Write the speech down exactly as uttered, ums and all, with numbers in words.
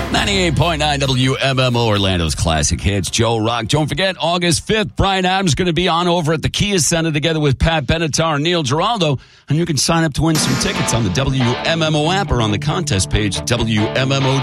ninety-eight point nine W M M O, Orlando's classic hits. Joe Rock. Don't forget, August fifth, Bryan Adams is going to be on over at the Kia Center together with Pat Benatar and Neil Giraldo. And you can sign up to win some tickets on the W M M O app or on the contest page, W M M O